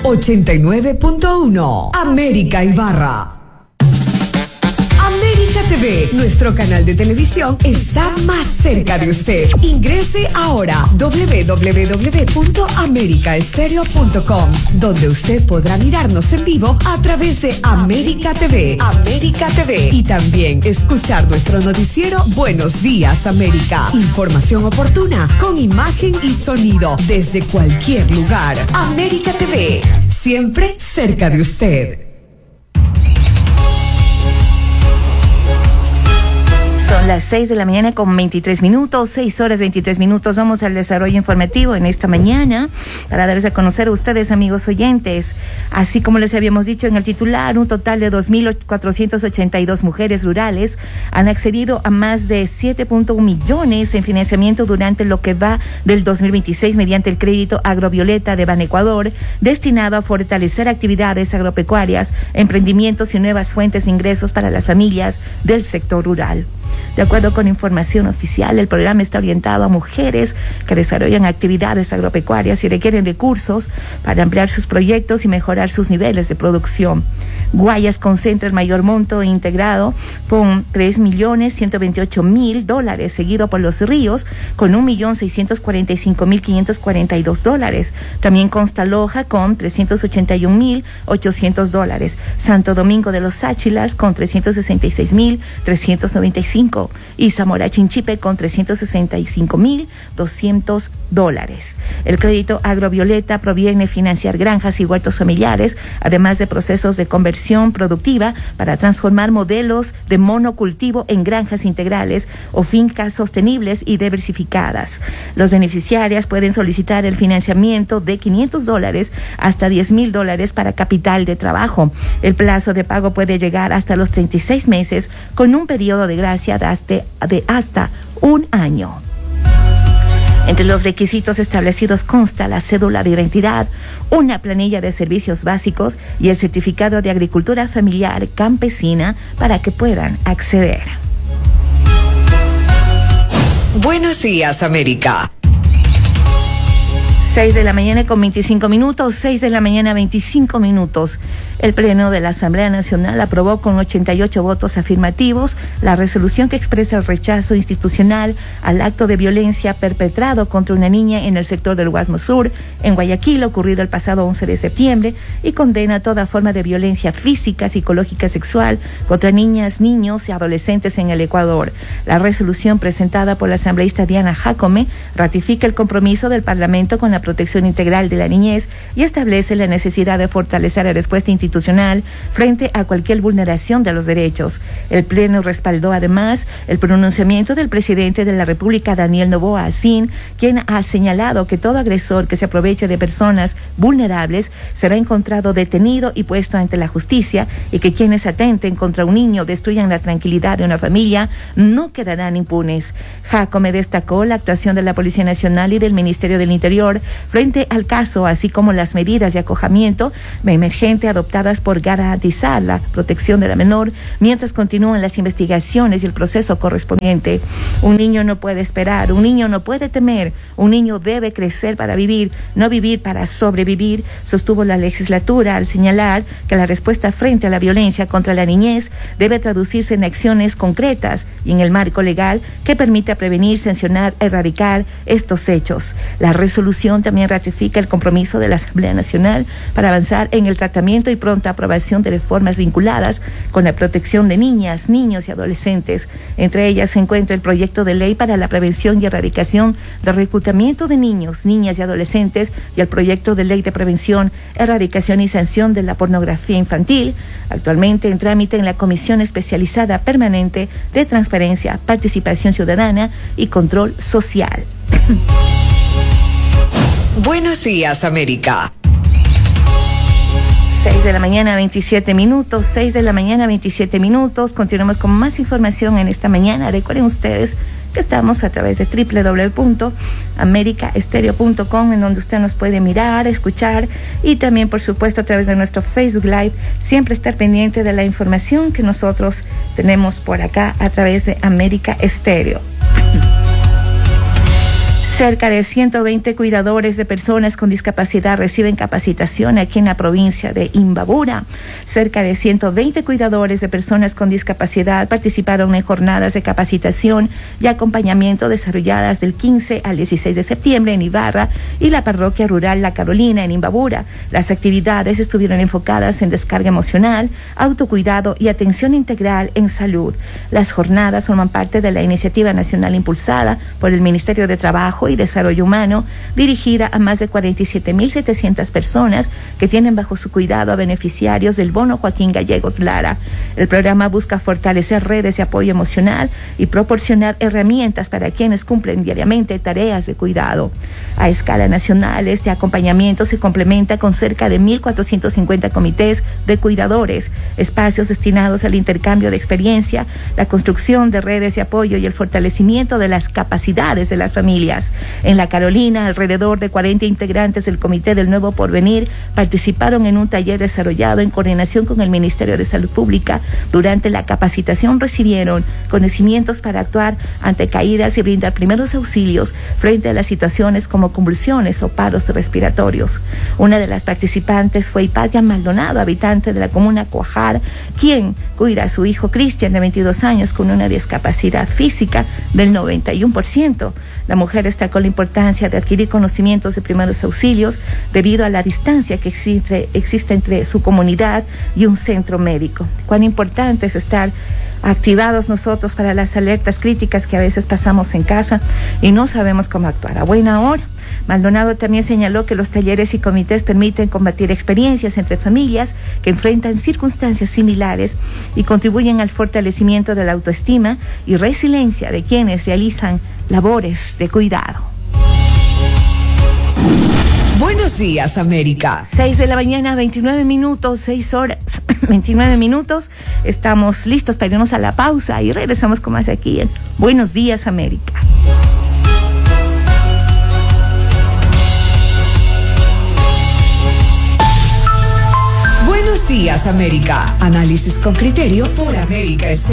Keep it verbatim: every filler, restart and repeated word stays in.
ochenta y nueve punto uno. América Ibarra. América T V, nuestro canal de televisión, está más cerca de usted. Ingrese ahora doble u doble u doble u punto america estéreo punto com, donde usted podrá mirarnos en vivo a través de América T V. América T V. Y también escuchar nuestro noticiero Buenos Días América. Información oportuna, con imagen y sonido, desde cualquier lugar. América T V, siempre cerca de usted. Son las seis de la mañana con veintitrés minutos, seis horas veintitrés minutos. Vamos al desarrollo informativo en esta mañana para darles a conocer a ustedes, amigos oyentes. Así como les habíamos dicho en el titular, un total de dos mil cuatrocientas ochenta y dos mujeres rurales han accedido a más de siete punto uno millones en financiamiento durante lo que va del dos mil veintiséis mediante el crédito Agrovioleta de Banecuador, destinado a fortalecer actividades agropecuarias, emprendimientos y nuevas fuentes de ingresos para las familias del sector rural. De acuerdo con información oficial, el programa está orientado a mujeres que desarrollan actividades agropecuarias y requieren recursos para ampliar sus proyectos y mejorar sus niveles de producción. Guayas concentra el mayor monto integrado con tres millones ciento veintiocho mil dólares, seguido por Los Ríos con un millón seiscientos cuarenta y cinco mil quinientos cuarenta y dos dólares. También consta Loja con trescientos ochenta y un mil ochocientos dólares. Santo Domingo de los Áchilas con trescientos sesenta y seis mil trescientos noventa y cinco y Zamora Chinchipe con trescientos sesenta y cinco mil doscientos dólares. El crédito Agrovioleta proviene de financiar granjas y huertos familiares, además de procesos de conversión productiva para transformar modelos de monocultivo en granjas integrales o fincas sostenibles y diversificadas. Los beneficiarios pueden solicitar el financiamiento de quinientos dólares hasta diez mil dólares para capital de trabajo. El plazo de pago puede llegar hasta los treinta y seis meses con un periodo de gracia de hasta, de hasta un año. Entre los requisitos establecidos consta la cédula de identidad, una planilla de servicios básicos y el certificado de agricultura familiar campesina para que puedan acceder. Buenos días, América. seis de la mañana con veinticinco minutos, seis de la mañana veinticinco minutos. El Pleno de la Asamblea Nacional aprobó con ochenta y ocho votos afirmativos la resolución que expresa el rechazo institucional al acto de violencia perpetrado contra una niña en el sector del Guasmo Sur, en Guayaquil, ocurrido el pasado once de septiembre, y condena toda forma de violencia física, psicológica, sexual contra niñas, niños y adolescentes en el Ecuador. La resolución presentada por la asambleísta Diana Jacome ratifica el compromiso del Parlamento con la protección integral de la niñez y establece la necesidad de fortalecer la respuesta institucional frente a cualquier vulneración de los derechos. El Pleno respaldó además el pronunciamiento del presidente de la República, Daniel Noboa Asín, quien ha señalado que todo agresor que se aproveche de personas vulnerables será encontrado detenido y puesto ante la justicia, y que quienes atenten contra un niño, destruyan la tranquilidad de una familia, no quedarán impunes. Jacome destacó la actuación de la Policía Nacional y del Ministerio del Interior frente al caso, así como las medidas de acojamiento emergente adoptadas por garantizar la protección de la menor mientras continúan las investigaciones y el proceso correspondiente. Un niño no puede esperar, un niño no puede temer, un niño debe crecer para vivir, no vivir para sobrevivir, sostuvo la legislatura al señalar que la respuesta frente a la violencia contra la niñez debe traducirse en acciones concretas y en el marco legal que permita prevenir, sancionar, erradicar estos hechos. La resolución también ratifica el compromiso de la Asamblea Nacional para avanzar en el tratamiento y pronta aprobación de reformas vinculadas con la protección de niñas, niños y adolescentes. Entre ellas se encuentra el proyecto de ley para la prevención y erradicación del reclutamiento de niños, niñas y adolescentes y el proyecto de ley de prevención, erradicación y sanción de la pornografía infantil, actualmente en trámite en la Comisión Especializada Permanente de Transparencia, Participación Ciudadana y Control Social. Buenos días, América. seis de la mañana, veintisiete minutos, seis de la mañana, veintisiete minutos. Continuamos con más información en esta mañana. Recuerden ustedes que estamos a través de doble u doble u doble u punto america estéreo punto com, en donde usted nos puede mirar, escuchar, y también, por supuesto, a través de nuestro Facebook Live. Siempre estar pendiente de la información que nosotros tenemos por acá a través de América Estéreo. Cerca de ciento veinte cuidadores de personas con discapacidad reciben capacitación aquí en la provincia de Imbabura. Cerca de ciento veinte cuidadores de personas con discapacidad participaron en jornadas de capacitación y acompañamiento desarrolladas del quince al dieciséis de septiembre en Ibarra y la parroquia rural La Carolina en Imbabura. Las actividades estuvieron enfocadas en descarga emocional, autocuidado y atención integral en salud. Las jornadas forman parte de la iniciativa nacional impulsada por el Ministerio de Trabajo y Desarrollo Humano, dirigida a más de cuarenta y siete mil setecientas personas que tienen bajo su cuidado a beneficiarios del bono Joaquín Gallegos Lara. El programa busca fortalecer redes de apoyo emocional y proporcionar herramientas para quienes cumplen diariamente tareas de cuidado. A escala nacional, este acompañamiento se complementa con cerca de mil cuatrocientos cincuenta comités de cuidadores, espacios destinados al intercambio de experiencia, la construcción de redes de apoyo y el fortalecimiento de las capacidades de las familias. En La Carolina, alrededor de cuarenta integrantes del Comité del Nuevo Porvenir participaron en un taller desarrollado en coordinación con el Ministerio de Salud Pública. Durante la capacitación recibieron conocimientos para actuar ante caídas y brindar primeros auxilios frente a las situaciones como convulsiones o paros respiratorios. Una de las participantes fue Hipatia Maldonado, habitante de la comuna Cuajar, quien cuida a su hijo Cristian, de veintidós años, con una discapacidad física del noventa y uno por ciento. La mujer destacó la importancia de adquirir conocimientos de primeros auxilios debido a la distancia que existe, existe entre su comunidad y un centro médico. Cuán importante es estar activados nosotros para las alertas críticas que a veces pasamos en casa y no sabemos cómo actuar. A buena hora. Maldonado también señaló que los talleres y comités permiten combatir experiencias entre familias que enfrentan circunstancias similares y contribuyen al fortalecimiento de la autoestima y resiliencia de quienes realizan labores de cuidado. Buenos días, América. seis de la mañana, veintinueve minutos, seis horas, veintinueve minutos. Estamos listos para irnos a la pausa y regresamos con más aquí en Buenos días, América. Buenos días, América. Análisis con criterio por América Estéreo.